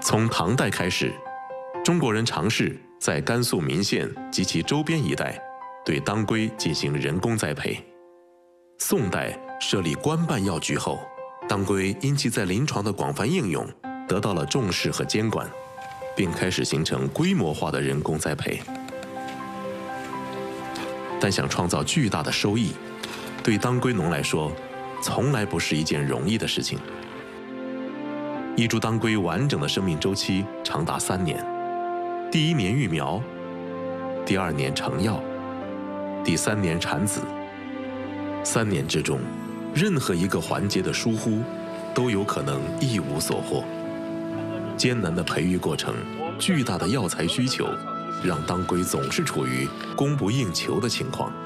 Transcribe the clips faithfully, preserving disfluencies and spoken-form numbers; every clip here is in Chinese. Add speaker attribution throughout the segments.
Speaker 1: 从唐代开始，中国人尝试在甘肃岷县及其周边一带对当归进行人工栽培。宋代设立官办药局后，当归因其在临床的广泛应用，得到了重视和监管，并开始形成规模化的人工栽培。但想创造巨大的收益，对当归农来说，从来不是一件容易的事情。一株当归完整的生命周期长达三年，第一年育苗，第二年成药，第三年产籽。三年之中，任何一个环节的疏忽，都有可能一无所获。艰难的培育过程，巨大的药材需求，让当归总是处于供不应求的情况。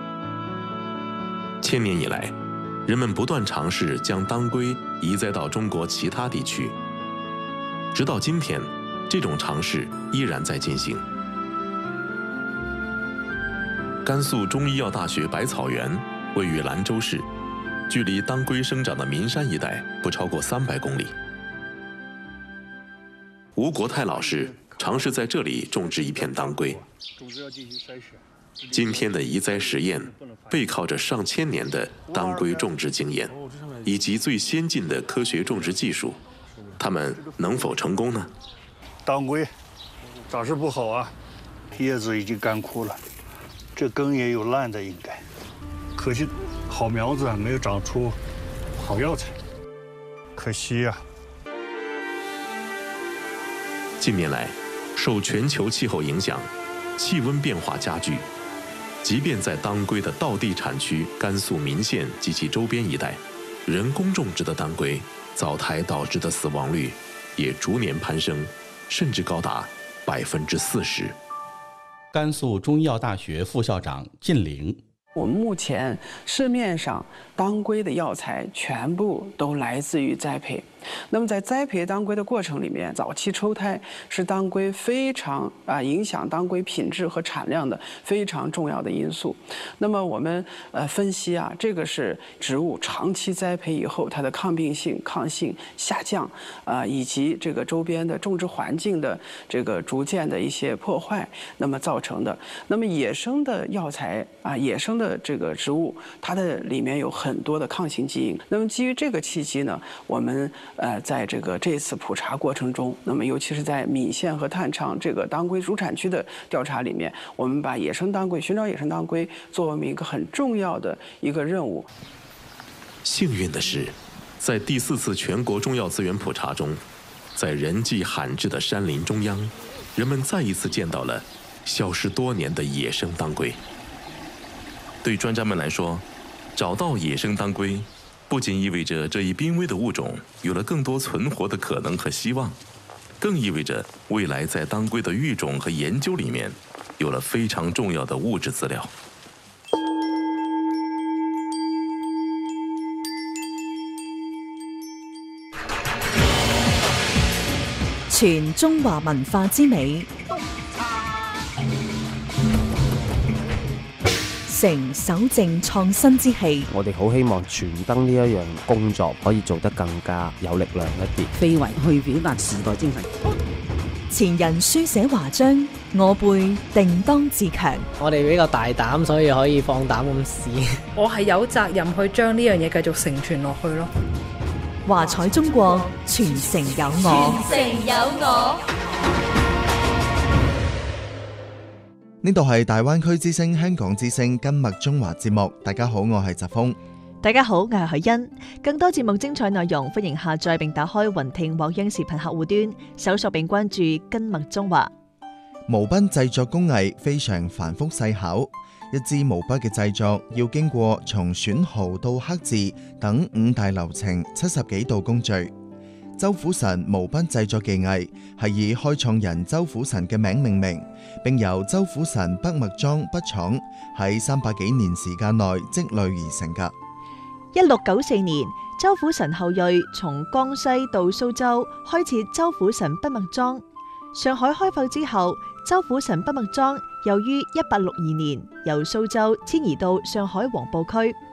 Speaker 1: 千年以来，人们不断尝试将当归移栽到中国其他地区，直到今天，这种尝试依然在进行。甘肃中医药大学百草园位于兰州市，距离当归生长的岷山一带不超过三百公里。吴国泰老师尝试在这里种植一片当归。今天的移栽实验背靠着上千年的当归种植经验，以及最先进的科学种植技术，他们能否成功呢？
Speaker 2: 当归长势不好啊，叶子已经干枯了，这根也有烂的应该，可惜好苗子没有长出好药材，可惜呀、啊。
Speaker 1: 近年来，受全球气候影响，气温变化加剧。即便在当归的道地产区甘肃岷县及其周边一带，人工种植的当归早胎导致的死亡率也逐年攀升，甚至高达百分之四十。
Speaker 3: 甘肃中医药大学副校长靳玲，
Speaker 4: 我们目前市面上当归的药材全部都来自于栽培。那么在栽培当归的过程里面，早期抽胎是当归非常啊影响当归品质和产量的非常重要的因素。那么我们呃分析啊，这个是植物长期栽培以后它的抗病性、抗性下降啊，以及这个周边的种植环境的这个逐渐的一些破坏，那么造成的。那么野生的药材啊，野生的这个植物，它的里面有很多的抗性基因。那么基于这个契机呢，我们呃，在这个这次普查过程中，那么尤其是在岷县和探昌这个当归主产区的调查里面，我们把野生当归、寻找野生当归作为我们一个很重要的一个任务。
Speaker 1: 幸运的是，在第四次全国中药资源普查中，在人迹罕至的山林中央，人们再一次见到了消失多年的野生当归。对专家们来说，找到野生当归不仅意味着这一濒危的物种有了更多存活的可能和希望，更意味着未来在当归的育种和研究里面有了非常重要的物质资料。
Speaker 5: 全中華文化之美，成守正創新之氣。
Speaker 6: 我哋好希望傳燈呢一樣工作可以做得更加有力量一啲，
Speaker 7: 非遺去表達時代精神。
Speaker 5: 前人書寫華章，我輩定當自強。
Speaker 8: 我哋比較大膽，所以可以放膽咁試。
Speaker 9: 我係有責任去將呢樣嘢繼續承傳落去咯。
Speaker 5: 華彩中國，傳承有我。
Speaker 10: 傳承有我。
Speaker 11: 呢度係大灣區之聲香港之聲根脈中華節目，大家好，我係澤峰。
Speaker 12: 大家好，我係許欣。更多節目精彩內容，歡迎下載並打開雲聽或央視頻客戶端，搜索並關注根脈中華。
Speaker 11: 毛筆製作工藝非常繁複細巧，一支毛筆嘅製作要經過從選毫到刻字等五大流程，七十幾道工序。周虎臣毛筆製作技藝係以開創人周虎臣嘅名命名，並由周虎臣筆墨莊筆廠喺三百幾年時間內積累而成㗎。
Speaker 12: 一六九四年，周虎臣後裔從江西到蘇州開設周虎臣筆墨莊。上海開埠之後，周虎臣筆墨莊又於一八六二年由蘇州遷移到上海黃埔區。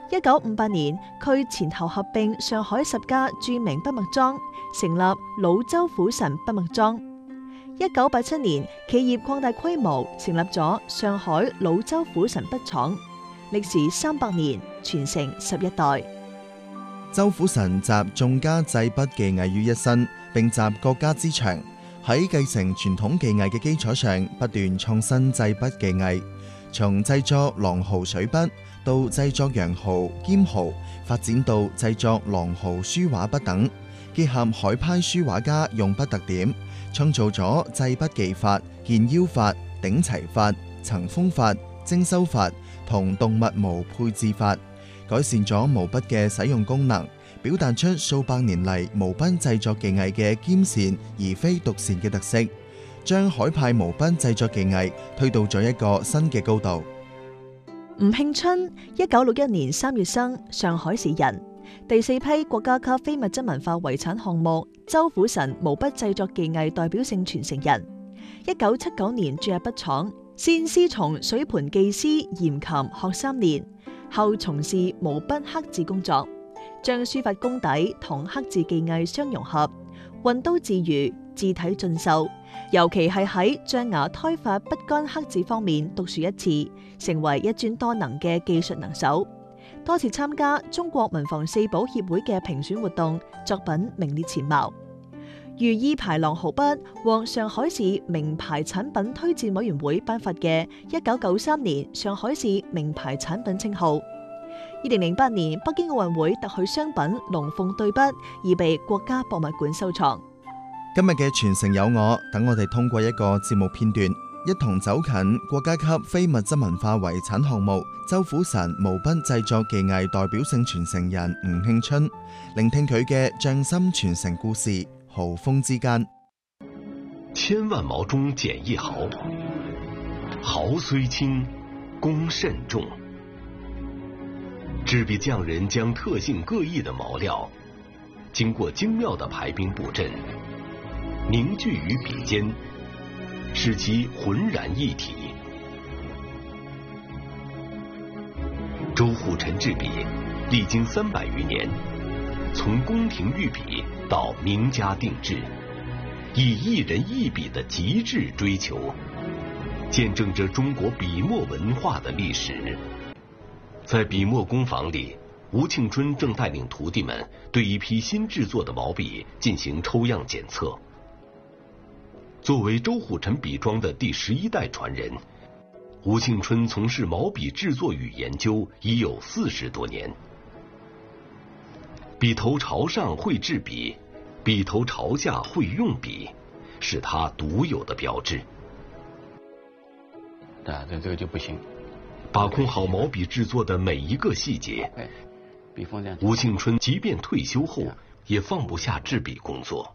Speaker 12: 一九五八年，佢前後合併上海十家著名筆墨莊，成立老周府臣筆墨莊。一九八七年，企業擴大規模，成立咗上海老周府臣筆廠，歷時三百年，傳承十一代。
Speaker 11: 周府臣集眾家製筆技藝於一身，並集各家之長，喺繼承傳統技藝嘅基礎上，不斷創新製筆技藝，從製作狼毫水筆到製作羊毫、兼毫，發展到製作狼毫書畫筆等，結合海派書畫家用筆特點，創造咗製筆技法、建腰法、頂齊法、層封法、精修法同動物毛配置法，改善咗毛筆嘅使用功能，表達出數百年嚟毛筆製作技藝嘅兼善而非獨善嘅特色，將海派毛筆製作技藝推到咗一個新嘅高度。
Speaker 12: 吳慶春，一九六一年三月生，上海市人，第四批國家級非物質文化遺產項目周府臣毛筆製作技藝代表性傳承人。一九七九年注入筆廠，先師從水盤技師嚴琴學三年，後從事毛筆刻字工作，將書法功底同刻字技藝相融合，運刀自如，字體俊秀。尤其係喺象牙胎發筆桿刻字方面獨樹一幟，成為一專多能嘅技術能手。多次參加中國文房四寶協會嘅評選活動，作品名列前茅。如意牌狼毫筆獲上海市名牌產品推薦委員會頒發嘅一九九三年上海市名牌產品稱號。二零零八年北京奧運會特許商品龍鳳對筆已被國家博物館收藏。
Speaker 11: 今日嘅傳承有我，等我哋通過一個節目片段，一同走近國家級非物質文化遺產項目周府臣毛筆製作技藝代表性傳承人吳慶春，聆聽佢嘅匠心傳承故事。毫鋒之間，
Speaker 10: 千萬毛中揀一毫，毫雖輕，功甚重。製筆匠人將特性各異的毛料，經過精妙的排兵布陣，凝聚於筆尖，使其渾然一體。周府臣製筆歷經三百餘年，從宮廷御筆到名家定制，以一人一筆的極致追求，見證着中國筆墨文化的歷史。在筆墨工坊裏，吳慶春正帶領徒弟們對一批新製作的毛筆進行抽樣檢測。作為周府臣筆莊的第十一代傳人，吳慶春從事毛筆製作與研究已有四十多年。筆頭朝上會製筆，筆頭朝下會用筆，是他獨有的標誌。
Speaker 13: 啊，这这个就不行。
Speaker 10: 把控好毛筆製作的每一個細節，吳慶春即便退休後也放不下製筆工作。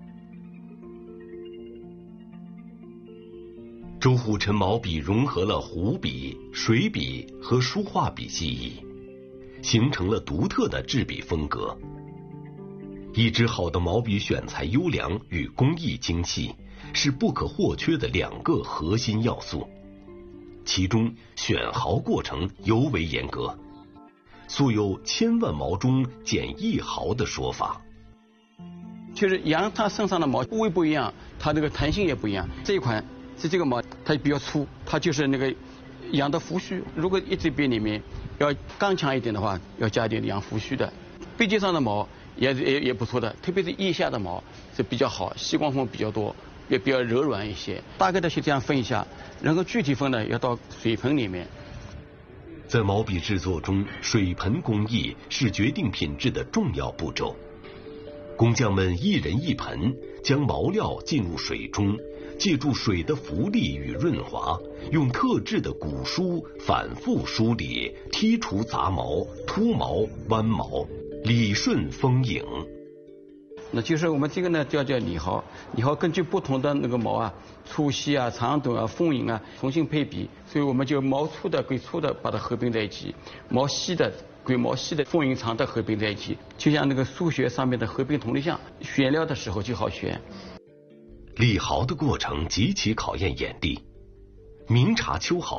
Speaker 10: 周府臣毛筆融合了湖筆、水筆和書畫筆技藝，形成了獨特的製筆風格。一支好的毛筆選材優良與工藝精細是不可或缺的兩個核心要素。其中選毫過程尤為嚴格，素有千萬毛中揀一毫的說法。
Speaker 13: 就是羊它身上的毛部位不一樣，它這個彈性也不一樣。這一款是這個毛，它比較粗，它就是那個羊的鬍鬚。如果一支筆裏面要剛強一點的話，要加點羊鬍鬚的。背脊上的毛也也也不錯的，特別是腋下的毛是比較好，細光縫比較多，也比較柔軟一些。大概的是這樣分一下，然後具體分呢要到水盆裏面。
Speaker 10: 在毛筆製作中，水盆工藝是決定品質的重要步驟。工匠們一人一盆，將毛料進入水中，借助水的浮力與潤滑，用特制的鼓梳反覆梳理，剔除雜毛、禿毛、彎毛，理順豐盈。
Speaker 13: 那就是我們這個呢叫叫理毫，理毫根據不同的那個毛啊，粗細啊、長短啊、豐盈啊，重新配比，所以我們就毛粗的歸粗的把它合併在一起，毛細的歸毛細的，豐盈長的合併在一起，就像那個數學上面的合併同類項，選料的時候就好選。
Speaker 10: 理毫的過程極其考驗眼力，明察秋毫，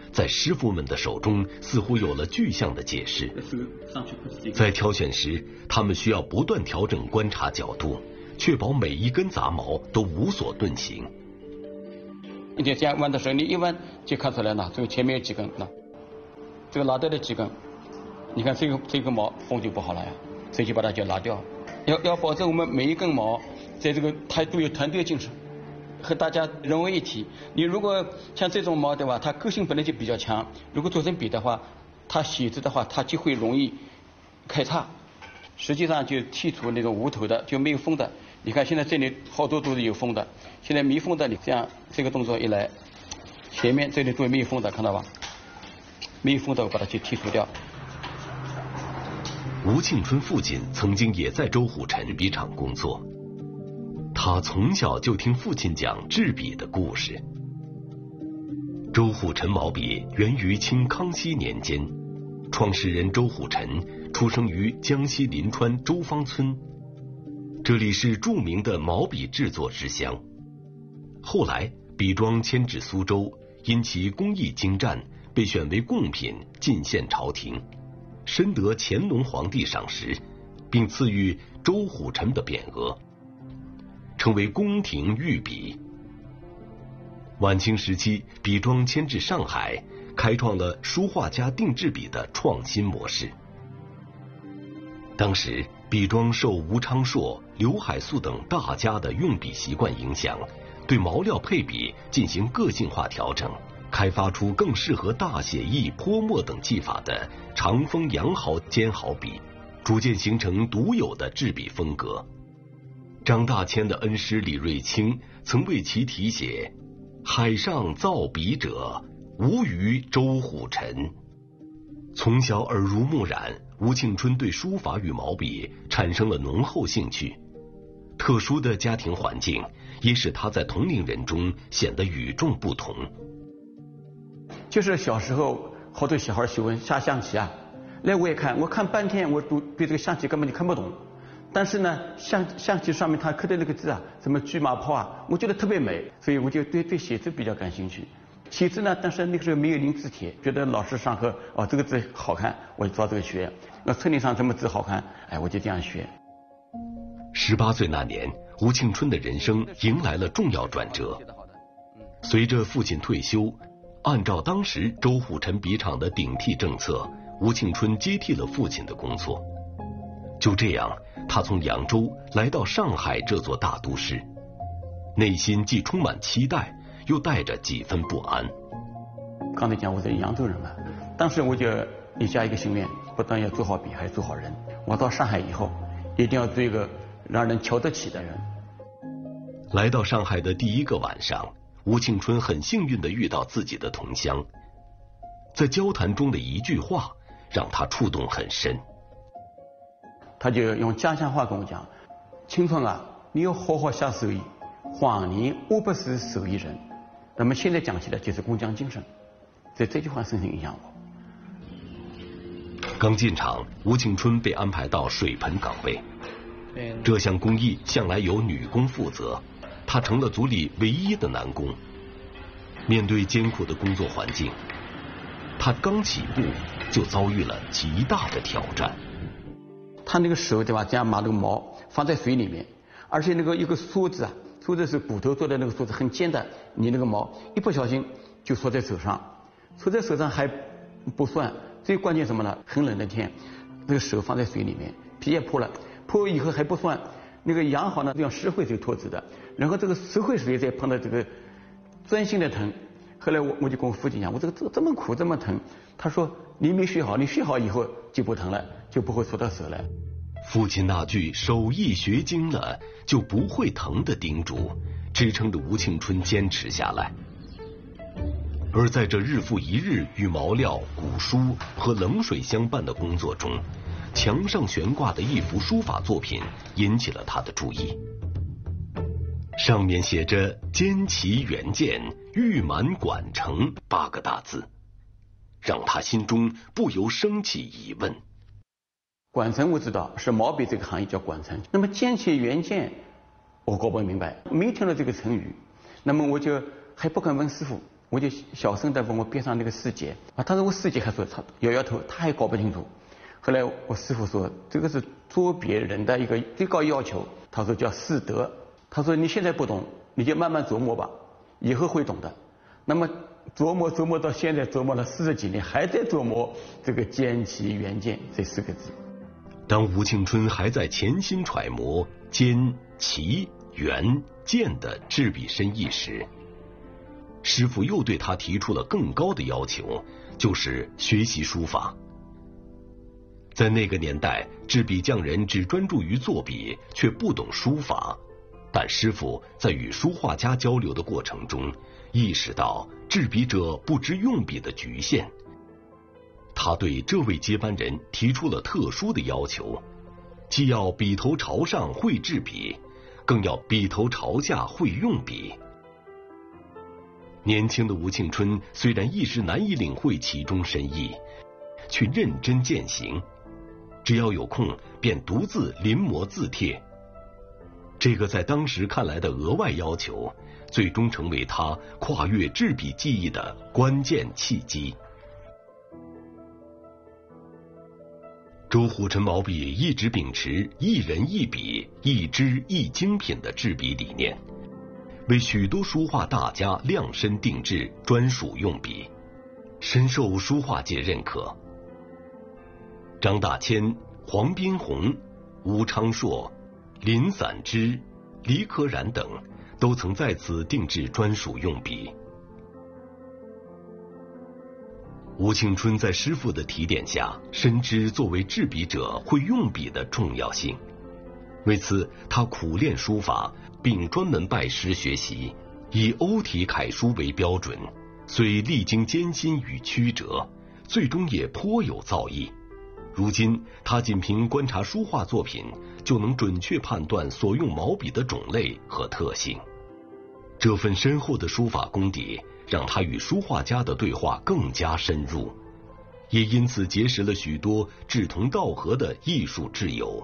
Speaker 10: 在师傅们的手中似乎有了具象的解释。在挑选时，他们需要不断调整观察角度，确保每一根杂毛都无所遁形。
Speaker 13: 你这样弯的时候，你一弯就看出来了，这个前面有几根，那这个拉掉的几根，你看这个这个毛风就不好了呀，所以就把它就拉掉。要要保证我们每一根毛在这个它都有团队精神，和大家融为一体。你如果像这种毛对吧，它个性本来就比较强，如果做成笔的话，它写字的话，它就会容易开叉。实际上就剔除那种无头的，就没有锋的。你看现在这里好多都是有锋的，现在没锋的，你这样这个动作一来，前面这里都没有锋的，看到吧？没有锋的我把它去剔除掉。
Speaker 10: 吴庆春父亲曾经也在周虎臣笔厂工作，他从小就听父亲讲制笔的故事。周虎臣毛笔源于清康熙年间，创始人周虎臣出生于江西临川周坊村，这里是著名的毛笔制作之乡。后来笔庄迁至苏州，因其工艺精湛，被选为贡品进献朝廷，深得乾隆皇帝赏识，并赐予周虎臣的匾额，成为宫廷御笔。晚清时期，笔庄迁至上海，开创了书画家定制笔的创新模式。当时笔庄受吴昌硕、刘海粟等大家的用笔习惯影响，对毛料配比进行个性化调整，开发出更适合大写意、泼墨等技法的长锋羊毫尖毫笔，逐渐形成独有的制笔风格。张大千的恩师李瑞清曾为其题写海上造笔者，无于周虎臣。从小耳濡目染，吴庆春对书法与毛笔产生了浓厚兴趣。特殊的家庭环境也使他在同龄人中显得与众不同。
Speaker 13: 就是小时候好多小孩喜欢下象棋啊，来我也看，我看半天，我都对这个象棋根本就看不懂。但是呢，象象棋上面他刻的那个字啊，什么车马炮啊，我觉得特别美，所以我就对对写字比较感兴趣。写字呢，但是那个时候没有临字帖，觉得老师上课哦这个字好看，我就照这个学。那册林上什么字好看，哎，我就这样学。
Speaker 10: 十八岁那年，吴庆春的人生迎来了重要转折。随着父亲退休，按照当时周虎臣笔厂的顶替政策，吴庆春接替了父亲的工作。就这样，他从扬州来到上海这座大都市，内心既充满期待，又带着几分不安。
Speaker 13: 刚才讲我是扬州人嘛，当时我就立下一个心愿，不但要做好笔，还要做好人。我到上海以后，一定要做一个让人瞧得起的人。
Speaker 10: 来到上海的第一个晚上，吴庆春很幸运地遇到自己的同乡，在交谈中的一句话让他触动很深。
Speaker 13: 他就用家乡话跟我讲：“青春啊，你要好好下手艺，黄年我不是手艺人。”那么现在讲起来就是工匠精神，所以这句话深深影响我。
Speaker 10: 刚进厂，吴庆春被安排到水盆岗位，这项工艺向来由女工负责，他成了组里唯一的男工。面对艰苦的工作环境，他刚起步就遭遇了极大的挑战。
Speaker 13: 他那个手对吧，这样把那个毛放在水里面，而且那个一个梭子啊，梭子是骨头做的那个梭子，很尖的，你那个毛一不小心就戳在手上，戳在手上还不算，最关键什么呢？很冷的天，那个手放在水里面，皮也破了，破以后还不算，那个羊毫呢用石灰水脱脂的，然后这个石灰水再碰到这个钻心的疼。后来我我就跟我父亲讲，我这个这这么苦这么疼，他说你没学好，你学好以后就不疼了，就不会戳到手了。
Speaker 10: 父亲那句手艺学精了就不会疼的叮嘱，支撑着吴庆春坚持下来。而在这日复一日与毛料、古书和冷水相伴的工作中，墙上悬挂的一幅书法作品引起了他的注意。上面写着“坚其原件，玉满管成”八个大字，让他心中不由升起疑问。
Speaker 13: 管程我知道是毛笔这个行业叫管程，那么坚其原件我搞不明白，没听到这个成语，那么我就还不敢问师傅， 我就小声的问我边上那个师姐啊，他说我师姐还说他摇摇头，他也搞不清楚。后来我师父说这个是卓别人的一个最高要求，他说叫四德，他说你现在不懂，你就慢慢琢磨吧，以后会懂的。那么琢磨琢磨到现在，琢磨了四十几年，还在琢磨这个兼齐圆见这四个字。
Speaker 10: 当吴庆春还在潜心揣摩兼齐圆见的制笔深意时，师父又对他提出了更高的要求，就是学习书法。在那个年代，制笔匠人只专注于作笔，却不懂书法。但师父在与书画家交流的过程中，意识到制笔者不知用笔的局限。他对这位接班人提出了特殊的要求，既要笔头朝上会制笔，更要笔头朝下会用笔。年轻的吴庆春虽然一时难以领会其中深意，却认真践行，只要有空便独自临摹字帖。这个在当时看来的额外要求，最终成为他跨越制笔技艺的关键契机。周虎臣毛笔一直秉持一人一笔、一支一精品的制笔理念，为许多书画大家量身定制专属用笔，深受书画界认可。张大千、黄宾虹、吴昌硕、林散之、黎可然等都曾在此定制专属用笔。吴庆春在师父的提点下，深知作为制笔者会用笔的重要性。为此，他苦练书法，并专门拜师学习，以欧体楷书为标准，虽历经艰辛与曲折，最终也颇有造诣。如今，他仅凭观察书画作品，就能准确判断所用毛笔的种类和特性。这份深厚的书法功底，让他与书画家的对话更加深入，也因此结识了许多志同道合的艺术挚友。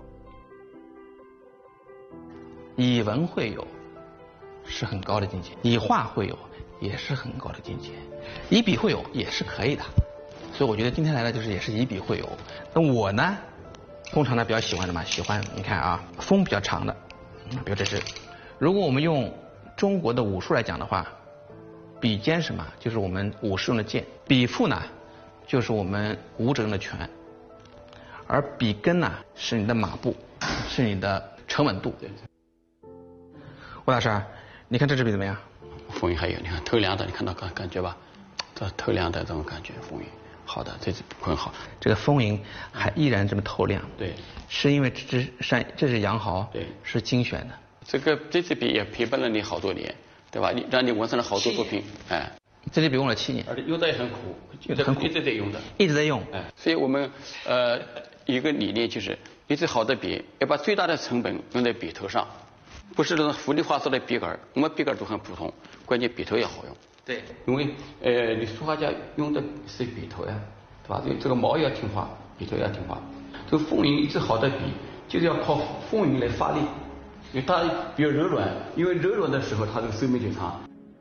Speaker 14: 以文会友是很高的境界，以画会友也是很高的境界，以笔会友也是可以的。所以我觉得今天来的就是也是以笔会友。那我呢，通常呢比较喜欢什么？喜欢你看啊，锋比较长的，比如这是，如果我们用中国的武术来讲的话，笔尖什么？就是我们武士用的剑，笔腹呢，就是我们武者用的拳，而笔根呢，是你的马步，是你的沉稳度。吴老师，你看这支笔怎么样？
Speaker 13: 风韵还有，你看透亮的，你看到感感觉吧？这透亮的这种感觉，风韵好的，这支很好。
Speaker 14: 这个风云还依然这么透亮，
Speaker 13: 对，
Speaker 14: 是因为这支山，这是羊毫，
Speaker 13: 对，
Speaker 14: 是精选的。
Speaker 13: 这个这支笔也陪伴了你好多年，对吧？你让你完成了好多作品，哎，
Speaker 14: 这支笔用了七年，
Speaker 13: 而且用的也很苦，用的很苦，一直在用的，
Speaker 14: 一直在用。
Speaker 13: 哎，所以我们呃一个理念就是，一支好的笔要把最大的成本用在笔头上，不是那种浮力画出的笔杆，我们笔杆都很普通，关键笔头也好用。
Speaker 14: 对，
Speaker 13: 因为呃你书画家用的是笔头呀，对吧？这这个毛也要听话，笔头也要听话。这个风云一支好的笔，就是要靠风云来发力。因为它比较柔软，因为柔软的时候它这个寿命就长。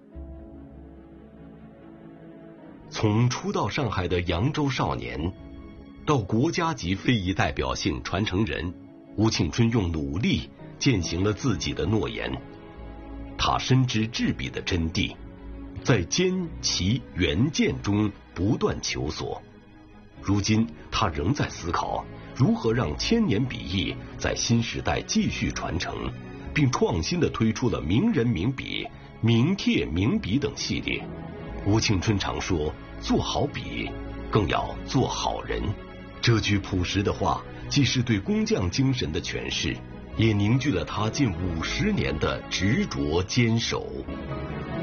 Speaker 10: 从初到上海的扬州少年，到国家级非遗代表性传承人，吴庆春用努力践行了自己的诺言。他深知制笔的真谛，在兼齐圆见中不断求索。如今他仍在思考如何让千年笔艺在新时代继续传承，并创新地推出了名人名笔、名帖名笔等系列。吴庆春常说，做好笔更要做好人。这句朴实的话既是对工匠精神的诠释，也凝聚了他近五十年的执着坚守。